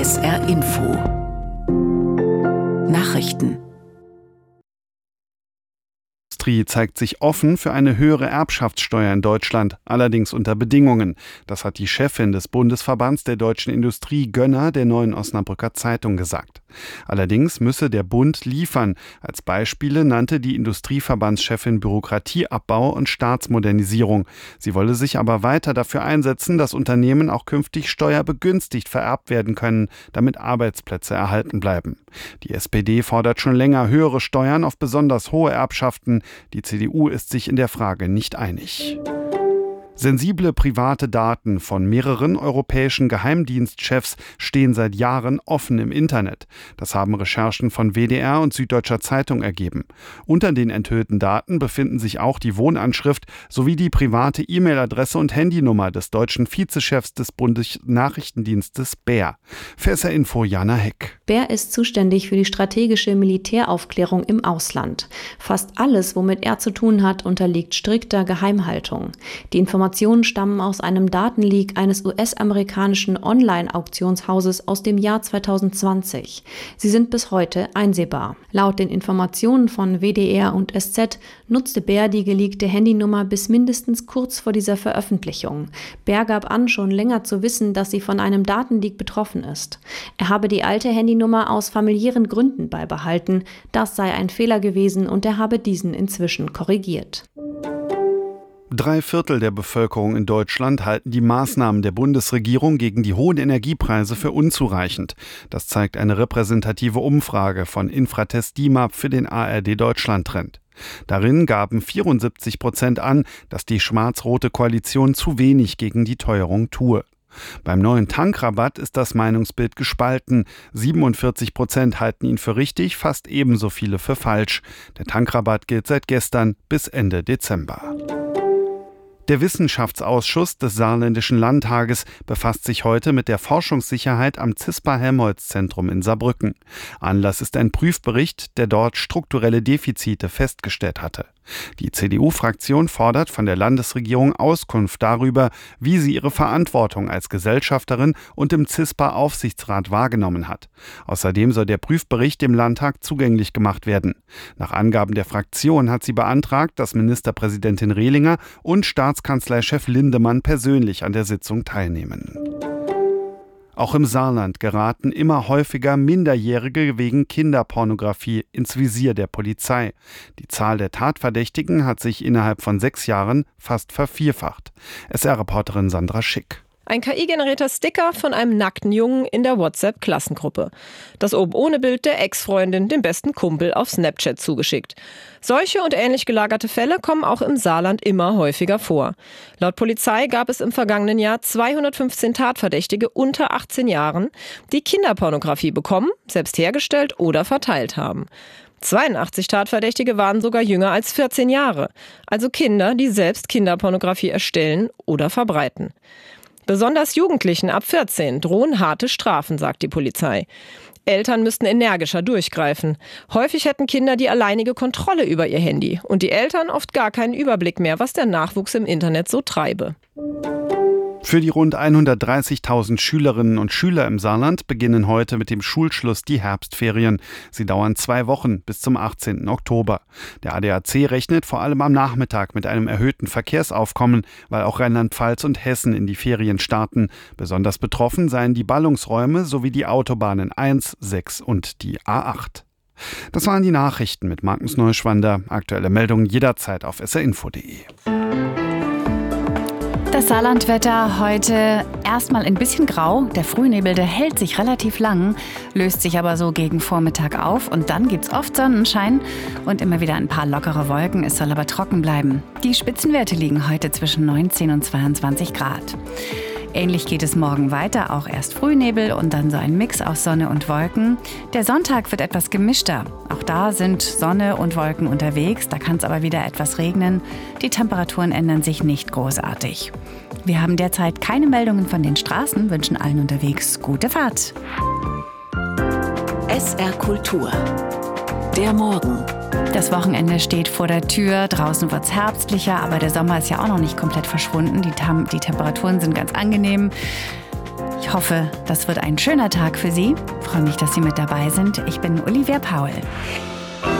SR Info Nachrichten. Die Industrie zeigt sich offen für eine höhere Erbschaftssteuer in Deutschland, allerdings unter Bedingungen. Das hat die Chefin des Bundesverbands der deutschen Industrie, Gönner, der Neuen Osnabrücker Zeitung gesagt. Allerdings müsse der Bund liefern. Als Beispiele nannte die Industrieverbandschefin Bürokratieabbau und Staatsmodernisierung. Sie wolle sich aber weiter dafür einsetzen, dass Unternehmen auch künftig steuerbegünstigt vererbt werden können, damit Arbeitsplätze erhalten bleiben. Die SPD fordert schon länger höhere Steuern auf besonders hohe Erbschaften. Die CDU ist sich in der Frage nicht einig. Sensible private Daten von mehreren europäischen Geheimdienstchefs stehen seit Jahren offen im Internet. Das haben Recherchen von WDR und Süddeutscher Zeitung ergeben. Unter den enthüllten Daten befinden sich auch die Wohnanschrift sowie die private E-Mail-Adresse und Handynummer des deutschen Vizechefs des Bundesnachrichtendienstes BER. Für SR Info Jana Heck. BER ist zuständig für die strategische Militäraufklärung im Ausland. Fast alles, womit er zu tun hat, unterliegt strikter Geheimhaltung. Die Informationen stammen aus einem Datenleak eines US-amerikanischen Online-Auktionshauses aus dem Jahr 2020. Sie sind bis heute einsehbar. Laut den Informationen von WDR und SZ nutzte BER die geleakte Handynummer bis mindestens kurz vor dieser Veröffentlichung. BER gab an, schon länger zu wissen, dass sie von einem Datenleak betroffen ist. Er habe die alte Handynummer aus familiären Gründen beibehalten. Das sei ein Fehler gewesen und er habe diesen inzwischen korrigiert. 3/4 der Bevölkerung in Deutschland halten die Maßnahmen der Bundesregierung gegen die hohen Energiepreise für unzureichend. Das zeigt eine repräsentative Umfrage von Infratest DIMAP für den ARD Deutschland-Trend. Darin gaben 74% an, dass die schwarz-rote Koalition zu wenig gegen die Teuerung tue. Beim neuen Tankrabatt ist das Meinungsbild gespalten. 47% halten ihn für richtig, fast ebenso viele für falsch. Der Tankrabatt gilt seit gestern bis Ende Dezember. Der Wissenschaftsausschuss des Saarländischen Landtages befasst sich heute mit der Forschungssicherheit am CISPA-Helmholtz-Zentrum in Saarbrücken. Anlass ist ein Prüfbericht, der dort strukturelle Defizite festgestellt hatte. Die CDU-Fraktion fordert von der Landesregierung Auskunft darüber, wie sie ihre Verantwortung als Gesellschafterin und im CISPA-Aufsichtsrat wahrgenommen hat. Außerdem soll der Prüfbericht dem Landtag zugänglich gemacht werden. Nach Angaben der Fraktion hat sie beantragt, dass Ministerpräsidentin Rehlinger und Staatskanzleichef Lindemann persönlich an der Sitzung teilnehmen. Auch im Saarland geraten immer häufiger Minderjährige wegen Kinderpornografie ins Visier der Polizei. Die Zahl der Tatverdächtigen hat sich innerhalb von 6 Jahren fast vervierfacht. SR-Reporterin Sandra Schick. Ein KI-generierter Sticker von einem nackten Jungen in der WhatsApp-Klassengruppe. Das oben ohne Bild der Ex-Freundin dem besten Kumpel auf Snapchat zugeschickt. Solche und ähnlich gelagerte Fälle kommen auch im Saarland immer häufiger vor. Laut Polizei gab es im vergangenen Jahr 215 Tatverdächtige unter 18 Jahren, die Kinderpornografie bekommen, selbst hergestellt oder verteilt haben. 82 Tatverdächtige waren sogar jünger als 14 Jahre, also Kinder, die selbst Kinderpornografie erstellen oder verbreiten. Besonders Jugendlichen ab 14 drohen harte Strafen, sagt die Polizei. Eltern müssten energischer durchgreifen. Häufig hätten Kinder die alleinige Kontrolle über ihr Handy und die Eltern oft gar keinen Überblick mehr, was der Nachwuchs im Internet so treibe. Für die rund 130.000 Schülerinnen und Schüler im Saarland beginnen heute mit dem Schulschluss die Herbstferien. Sie dauern 2 Wochen bis zum 18. Oktober. Der ADAC rechnet vor allem am Nachmittag mit einem erhöhten Verkehrsaufkommen, weil auch Rheinland-Pfalz und Hessen in die Ferien starten. Besonders betroffen seien die Ballungsräume sowie die Autobahnen 1, 6 und die A8. Das waren die Nachrichten mit Markus Neuschwander. Aktuelle Meldungen jederzeit auf srinfo.de. Das Saarlandwetter heute erstmal ein bisschen grau. Der Frühnebel, der hält sich relativ lang, löst sich aber so gegen Vormittag auf. Und dann gibt's oft Sonnenschein und immer wieder ein paar lockere Wolken. Es soll aber trocken bleiben. Die Spitzenwerte liegen heute zwischen 19 und 22 Grad. Ähnlich geht es morgen weiter, auch erst Frühnebel und dann so ein Mix aus Sonne und Wolken. Der Sonntag wird etwas gemischter. Auch da sind Sonne und Wolken unterwegs, da kann es aber wieder etwas regnen. Die Temperaturen ändern sich nicht großartig. Wir haben derzeit keine Meldungen von den Straßen, wünschen allen unterwegs gute Fahrt. SR Kultur. Der Morgen. Das Wochenende steht vor der Tür, draußen wird's herbstlicher, aber der Sommer ist ja auch noch nicht komplett verschwunden. Die Temperaturen sind ganz angenehm. Ich hoffe, das wird ein schöner Tag für Sie. Ich freue mich, dass Sie mit dabei sind. Ich bin Olivia Paul.